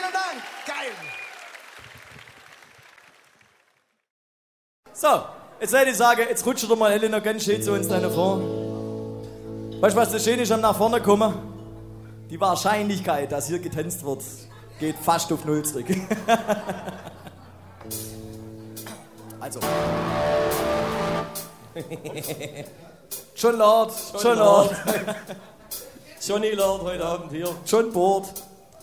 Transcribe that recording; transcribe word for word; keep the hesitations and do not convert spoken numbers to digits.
Vielen Dank. Geil. So, jetzt hätte ich sagen, jetzt rutscht doch mal Helena ganz schön zu uns nach vorne. Weißt du, was das Schöne ist am nach vorne kommen? Die Wahrscheinlichkeit, dass hier getanzt wird, geht fast auf Null zurück. Also. John Lord, John Lord. Johnny Lord heute Abend hier. John Board.